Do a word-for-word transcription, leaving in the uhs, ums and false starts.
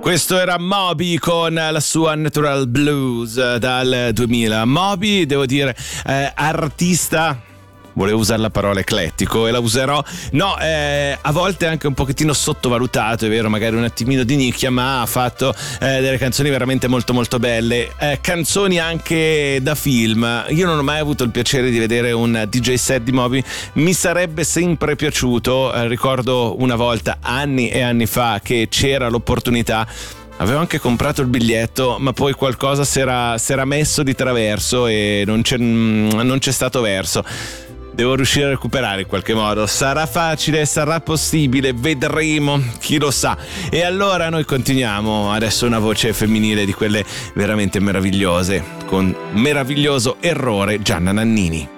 Questo era Moby con la sua Natural Blues dal duemila. Moby, devo dire, eh, artista... Volevo usare la parola eclettico e la userò. No, eh, a volte anche un pochettino sottovalutato, è vero, magari un attimino di nicchia, ma ha fatto eh, delle canzoni veramente molto molto belle. Eh, canzoni anche da film. Io non ho mai avuto il piacere di vedere un D J set di Moby, mi sarebbe sempre piaciuto. Eh, ricordo una volta, anni e anni fa, che c'era l'opportunità. Avevo anche comprato il biglietto, ma poi qualcosa si era, si era messo di traverso e non c'è, non c'è stato verso. Devo riuscire a recuperare in qualche modo. Sarà facile, sarà possibile, vedremo, chi lo sa. E allora noi continuiamo. Adesso una voce femminile di quelle veramente meravigliose, con meraviglioso errore, Gianna Nannini.